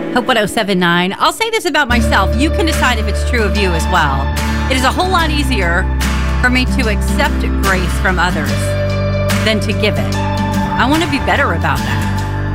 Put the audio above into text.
Hope 1079. I'll say this about myself. You can decide if it's true of you as well. It is a whole lot easier for me to accept grace from others than to give it. I want to be better about that.